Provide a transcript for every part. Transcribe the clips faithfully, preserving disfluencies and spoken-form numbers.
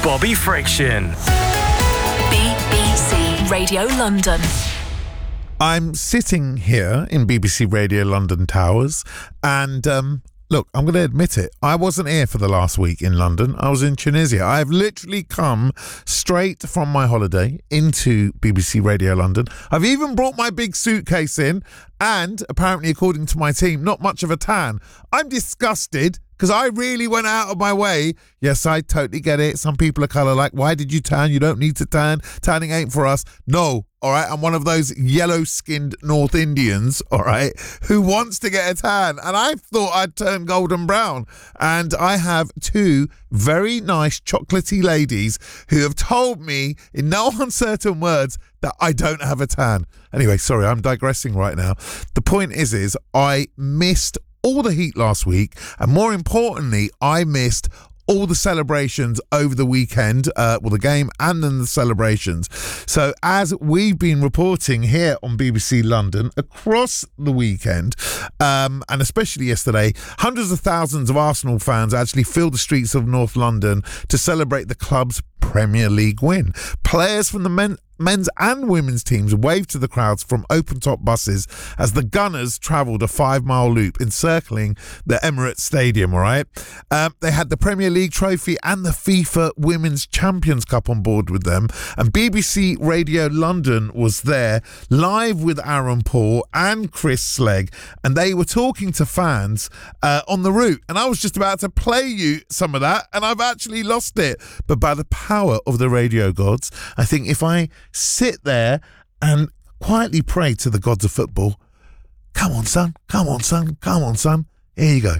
Bobby Friction. B B C Radio London. I'm sitting here in B B C Radio London Towers and um, look, I'm going to admit it. I wasn't here for the last week in London. I was in Tunisia. I have literally come straight from my holiday into B B C Radio London. I've even brought my big suitcase in and apparently, according to my team, not much of a tan. I'm disgusted because I really went out of my way. Yes, I totally get it. Some people are kind of like, why did you tan? You don't need to tan. Tanning ain't for us. No, all right? I'm one of those yellow-skinned North Indians, all right, who wants to get a tan. And I thought I'd turn golden brown. And I have two very nice chocolatey ladies who have told me in no uncertain words that I don't have a tan. Anyway, sorry, I'm digressing right now. The point is, is I missed all the heat last week, and more importantly, I missed all the celebrations over the weekend, uh, well, the game and then the celebrations. So as we've been reporting here on B B C London across the weekend, um, and especially yesterday, hundreds of thousands of Arsenal fans actually filled the streets of North London to celebrate the club's Premier League win. Players from the men men's and women's teams waved to the crowds from open-top buses as the Gunners travelled a five-mile loop encircling the Emirates Stadium, all right? Um, they had the Premier League trophy and the FIFA Women's Champions Cup on board with them, and B B C Radio London was there, live with Aaron Paul and Chris Slegg, and they were talking to fans uh, on the route, and I was just about to play you some of that, and I've actually lost it. But by the power of the radio gods, I think if I sit there and quietly pray to the gods of football, come on, son, come on, son, come on, son. Here you go.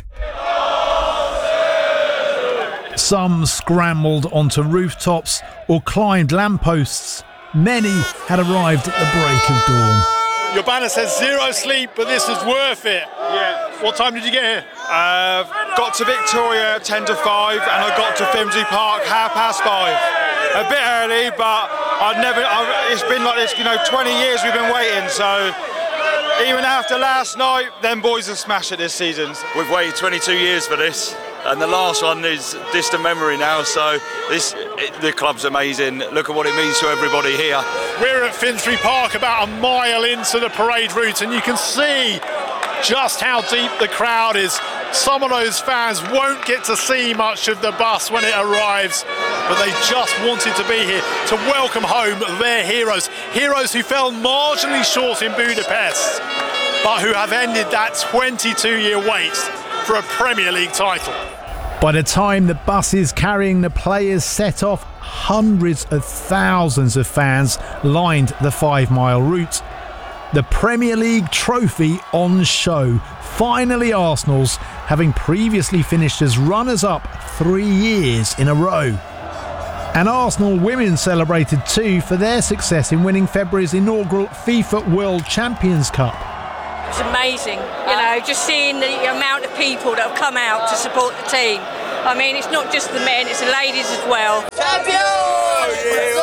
Some scrambled onto rooftops or climbed lampposts. Many had arrived at the break of dawn. Your banner says zero sleep, but this is worth it. Yeah. What time did you get here? Uh, got to Victoria at ten to five, and I got to Finsbury Park half past five. A bit early, but I've never. I've, it's been like this, you know. twenty years we've been waiting, so even after last night, them boys have smashed it this season. We've waited twenty-two years for this, and the last one is distant memory now. So this, it, the club's amazing. Look at what it means to everybody here. We're at Finsbury Park, about a mile into the parade route, and you can see just how deep the crowd is. Some of those fans won't get to see much of the bus when it arrives, but they just wanted to be here to welcome home their heroes. Heroes who fell marginally short in Budapest, but who have ended that twenty-two year wait for a Premier League title. By the time the buses carrying the players set off, hundreds of thousands of fans lined the five-mile route. The Premier League trophy on show. Finally, Arsenal's, having previously finished as runners-up three years in a row. And Arsenal women celebrated too for their success in winning February's inaugural FIFA World Champions Cup. It's amazing, you know, just seeing the amount of people that have come out to support the team. I mean, it's not just the men, it's the ladies as well. Champions!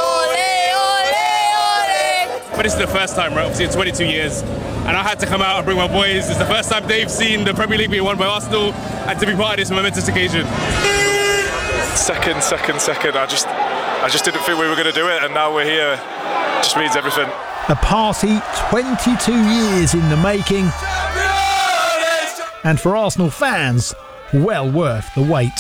But this is the first time, right? Obviously in twenty-two years, and I had to come out and bring my boys. It's the first time they've seen the Premier League being won by Arsenal, and to be part of this momentous occasion. Second, second, second. I just, I just didn't think we were going to do it, and now we're here. It just means everything. A party twenty-two years in the making, and for Arsenal fans, well worth the wait.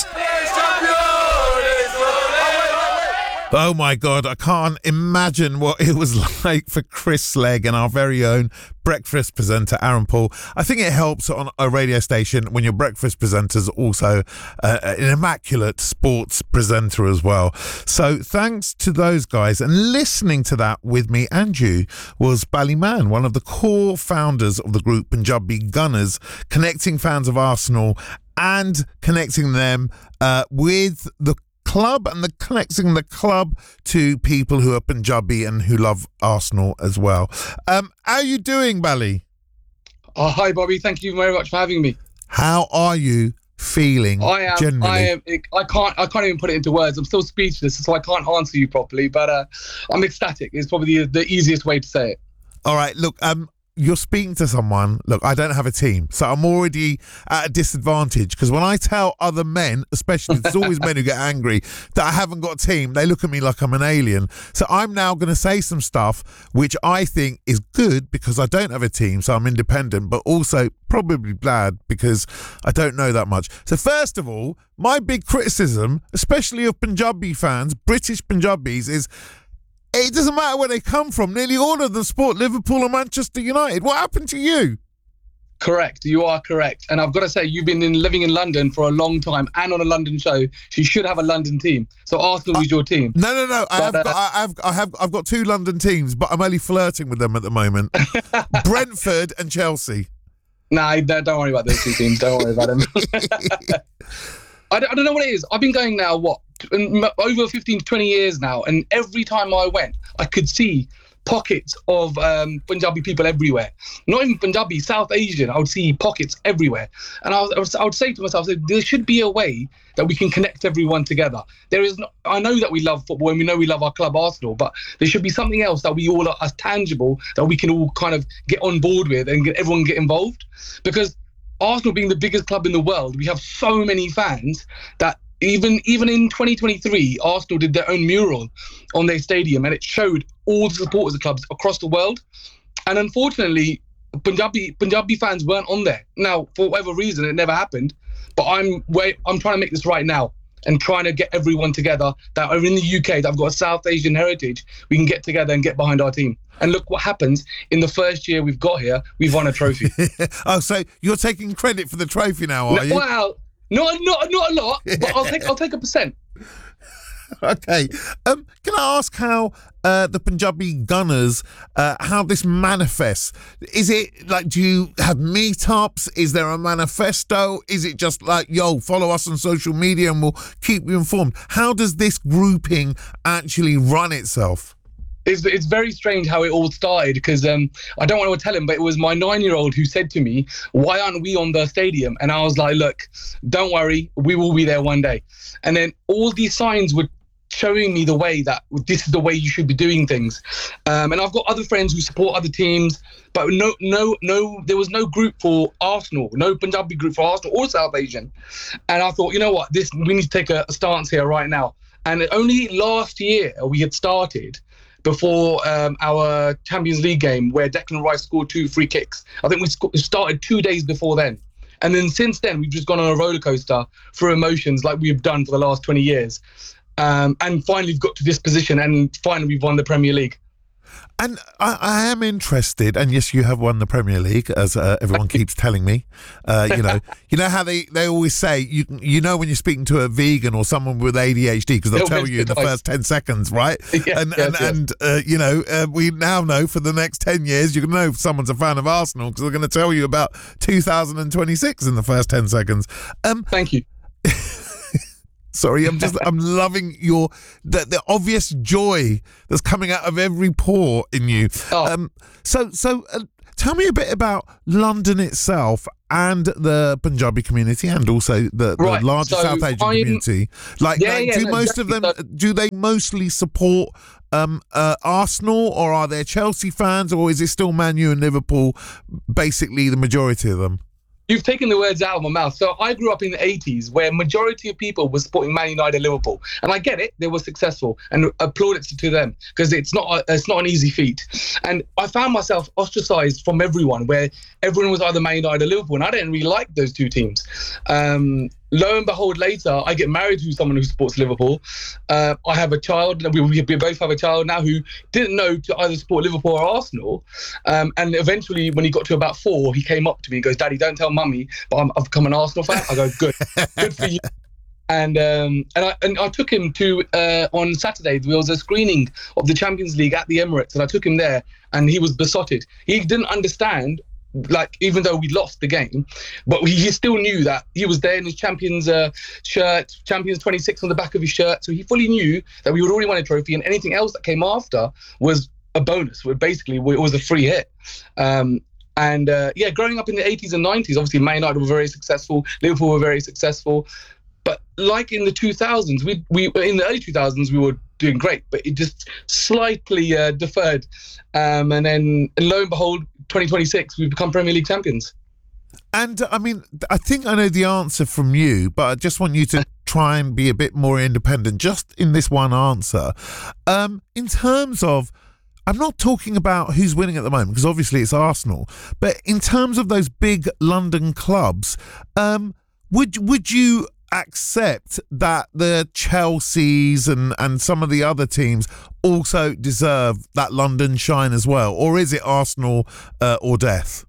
Oh my God, I can't imagine what it was like for Chris Slegg and our very own breakfast presenter, Aaron Paul. I think it helps on a radio station when your breakfast presenter's also uh, an immaculate sports presenter as well. So thanks to those guys. And listening to that with me and you was Ballyman, one of the core founders of the group Punjabi Gunners, connecting fans of Arsenal and connecting them uh, with the club and the connecting the club to people who are Punjabi and who love Arsenal as well. Um, how are you doing, Bally? Oh, hi, Bobby. Thank you very much for having me. How are you feeling? I am. Generally? I am. I can't. I can't even put it into words. I'm still speechless, so I can't answer you properly. But uh, I'm ecstatic. It's probably the, the easiest way to say it. All right. Look. Um. you're speaking to someone, look, I don't have a team, so I'm already at a disadvantage, because when I tell other men, especially, there's always men who get angry, that I haven't got a team, they look at me like I'm an alien. So I'm now going to say some stuff which I think is good because I don't have a team, so I'm independent, but also probably bad because I don't know that much. So first of all, my big criticism, especially of Punjabi fans, British Punjabis, is it doesn't matter where they come from. Nearly all of them support Liverpool or Manchester United. What happened to you? Correct. You are correct. And I've got to say, you've been in, living in London for a long time and on a London show. So you should have a London team. So Arsenal uh, is your team. No, no, no. I but, have, uh, got, I have, I have, I've got two London teams, but I'm only flirting with them at the moment. Brentford and Chelsea. Nah, don't worry about those two teams. Don't worry about them. I don't, I don't know what it is. I've been going now, what, over fifteen to twenty years now, and every time I went, I could see pockets of um, Punjabi people everywhere. Not even Punjabi, South Asian. I would see pockets everywhere. And I, was, I, was, I would say to myself, there should be a way that we can connect everyone together. There is not, I know that we love football and we know we love our club Arsenal, but there should be something else that we all are as tangible, that we can all kind of get on board with and get everyone get involved. Because Arsenal being the biggest club in the world, we have so many fans that even even in twenty twenty-three, Arsenal did their own mural on their stadium, and it showed all the supporters of clubs across the world. And unfortunately, Punjabi Punjabi fans weren't on there. Now, for whatever reason, it never happened. But I'm wait, I'm trying to make this right now and trying to get everyone together that are in the U K that have got a South Asian heritage. We can get together and get behind our team. And look what happens in the first year we've got here. We've won a trophy. Oh, so you're taking credit for the trophy now, are no, you? Well, not not not a lot, but I'll take I'll take a percent. Okay. Um, can I ask how uh, the Punjabi Gunners, uh, how this manifests? Is it like, do you have meetups? Is there a manifesto? Is it just like, yo, follow us on social media and we'll keep you informed? How does this grouping actually run itself? It's, it's very strange how it all started, because um, I don't want to tell him, but it was my nine-year-old who said to me, why aren't we on the stadium? And I was like, look, don't worry, we will be there one day. And then all these signs were showing me the way that this is the way you should be doing things. Um, and I've got other friends who support other teams, but no, no, no, there was no group for Arsenal, no Punjabi group for Arsenal or South Asian. And I thought, you know what, this we need to take a, a stance here right now. And only last year we had started, before um, our Champions League game, where Declan Rice scored two free kicks. I think we sc- started two days before then. And then since then, we've just gone on a roller coaster through emotions like we've done for the last twenty years. Um, and finally, we've got to this position, and finally, we've won the Premier League. And I, I am interested, and yes, you have won the Premier League, as uh, everyone keeps telling me. Uh, you know, you know how they, they always say, you you know when you're speaking to a vegan or someone with A D H D, because they'll tell you in the first ten seconds, right? Yes, and yes, and, yes. and uh, you know, uh, we now know for the next ten years, you can know if someone's a fan of Arsenal, because they're going to tell you about two thousand twenty-six in the first ten seconds. Um, Thank you. Sorry, I'm just, I'm loving your, the, the obvious joy that's coming out of every pore in you. Oh. Um, so, so uh, tell me a bit about London itself and the Punjabi community, and also the, the Right, larger so South Asian I'm- community. Like, Yeah, like, yeah, do no, most exactly. of them, do they mostly support um, uh, Arsenal, or are there Chelsea fans, or is it still Man U and Liverpool, basically the majority of them? You've taken the words out of my mouth. So I grew up in the eighties, where majority of people were supporting Man United and Liverpool, and I get it; they were successful, and applauded to them, because it's not a, it's not an easy feat. And I found myself ostracized from everyone, where everyone was either Man United or Liverpool, and I didn't really like those two teams. Um, lo and behold, later I get married to someone who supports Liverpool. Uh, I have a child, and we, we both have a child now who didn't know to either support Liverpool or Arsenal. Um, and eventually, when he got to about four, he came up to me and goes, "Daddy, don't tell Mummy, but I'm, I've become an Arsenal fan." I go, "Good, good for you." And um, and I and I took him to uh, on Saturday. There was a screening of the Champions League at the Emirates, and I took him there, and he was besotted. He didn't understand, like, even though we lost the game, but he, he still knew that he was there in his Champions uh, shirt, Champions twenty-six on the back of his shirt. So he fully knew that we would already won a trophy, and anything else that came after was a bonus. Basically, it was a free hit. Um, and uh, yeah, growing up in the eighties and nineties, obviously Man United were very successful, Liverpool were very successful. But like in the two thousands, we we in the early two thousands we were doing great, but it just slightly uh, deferred. Um, and then and lo and behold, twenty twenty-six, we've become Premier League champions. And I mean, I think I know the answer from you, but I just want you to try and be a bit more independent just in this one answer. Um, in terms of, I'm not talking about who's winning at the moment, because obviously it's Arsenal, but in terms of those big London clubs, um, would would you accept that the Chelseas and, and some of the other teams also deserve that London shine as well? Or is it Arsenal uh, or death?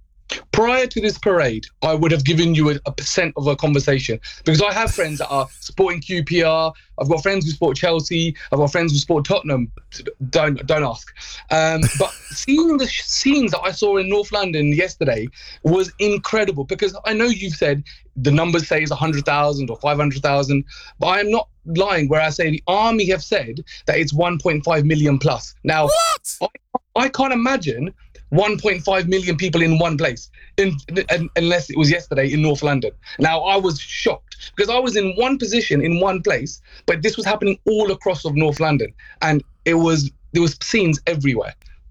Prior to this parade, I would have given you a, a percent of a conversation, because I have friends that are supporting Q P R. I've got friends who support Chelsea. I've got friends who support Tottenham. Don't don't ask. Um, but seeing the scenes that I saw in North London yesterday was incredible, because I know you've said the numbers say it's one hundred thousand or five hundred thousand, but I am not lying where I say the Army have said that it's one point five million plus. Now, what? I, I can't imagine one point five million people in one place, in, in, unless it was yesterday in North London. Now, I was shocked because I was in one position in one place, but this was happening all across of North London, and it was there was scenes everywhere.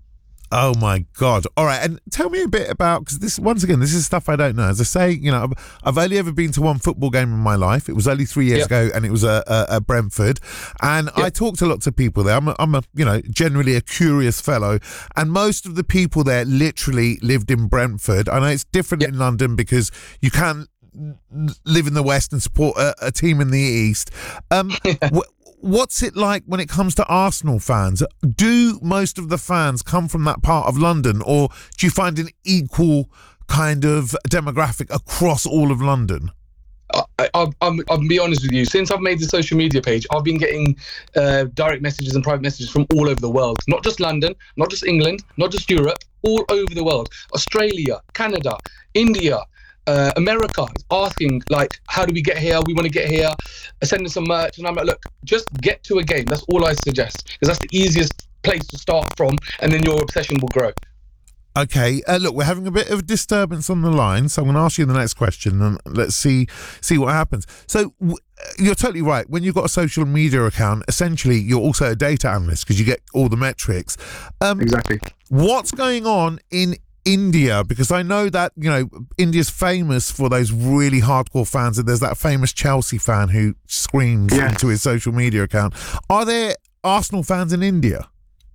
Oh my God. All right. And tell me a bit about, because this, once again, this is stuff I don't know. As I say, you know, I've, I've only ever been to one football game in my life. It was only three years Yep. ago, and it was a, a, a Brentford. And Yep. I talked to lots of people there. I'm a, I'm a, you know, generally a curious fellow. And most of the people there literally lived in Brentford. I know it's different Yep. in London because you can't live in the West and support a, a team in the East. Um, wh- What's it like when it comes to Arsenal fans? Do most of the fans come from that part of London, or do you find an equal kind of demographic across all of London? I, I, I'm, I'll be honest with you. Since I've made the social media page, I've been getting uh, direct messages and private messages from all over the world. Not just London, not just England, not just Europe, all over the world. Australia, Canada, India, uh, America, asking, like, how do we get here? We want to get here. Send us some merch. And I'm like, look, just get to a game. That's all I suggest, because that's the easiest place to start from, and then your obsession will grow. Okay, uh, look, we're having a bit of disturbance on the line, so I'm going to ask you the next question, and let's see see what happens. So w- you're totally right. When you've got a social media account, essentially you're also a data analyst because you get all the metrics. Um, Exactly. What's going on in India? Because I know that, you know, India's famous for those really hardcore fans, and there's that famous Chelsea fan who screams Yeah. into his social media account. Are there Arsenal fans in India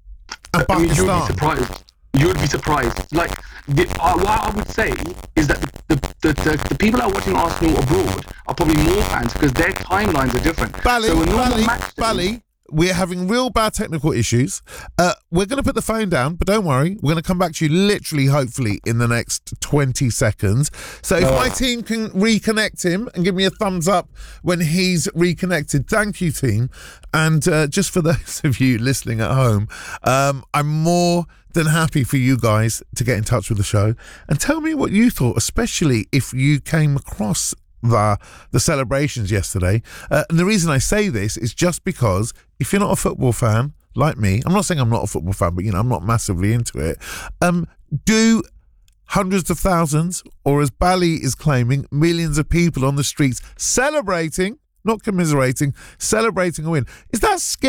and I mean, you would be Pakistan? surprised. You would be surprised. Like, the, uh, what I would say is that the the, the the people that are watching Arsenal abroad are probably more fans because their timelines are different. Bally, so a normal Bally, match day- Bally, we're having real bad technical issues. Uh, we're going to put the phone down, but don't worry. We're going to come back to you literally, hopefully, in the next twenty seconds. So if Oh. my team can reconnect him and give me a thumbs up when he's reconnected, thank you, team. And uh, just for those of you listening at home, um, I'm more than happy for you guys to get in touch with the show and tell me what you thought, especially if you came across the the celebrations yesterday. Uh, and the reason I say this is just because if you're not a football fan like me, I'm not saying I'm not a football fan, but you know, I'm not massively into it. Um, do hundreds of thousands, or as Bally is claiming, millions of people on the streets celebrating, not commiserating, celebrating a win. Is that scary?